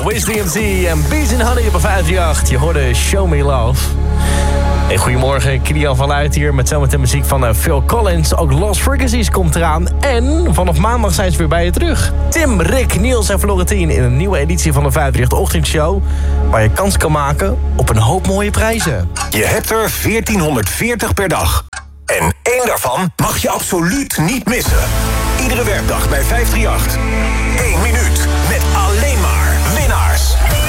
Wiz DMC en Bees in Honey op een 538. Je hoorde Show Me Love. Hey, goedemorgen, Kilian van Luit hier met zometeen muziek van Phil Collins. Ook Lost Frequencies komt eraan. En vanaf maandag zijn ze weer bij je terug. Tim, Rick, Niels en Florentien in een nieuwe editie van de 538 Ochtendshow. Waar je kans kan maken op een hoop mooie prijzen. Je hebt er 1440 per dag. En 1 daarvan mag je absoluut niet missen. Iedere werkdag bij 538. 1 minuut met alleen maar winnaars.